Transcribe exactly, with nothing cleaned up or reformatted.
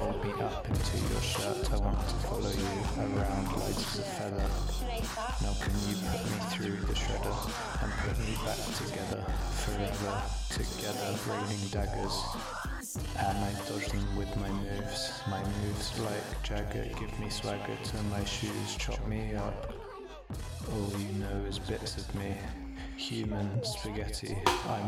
fold me up into your shirt. I want to follow you around light as a feather. Now can you put me through the shredder and put me back together, forever together, raining daggers. And I dodge them with my moves, my moves like Jagger, give me swagger to my shoes, chop me up. All you know is bits of me, human spaghetti. I'm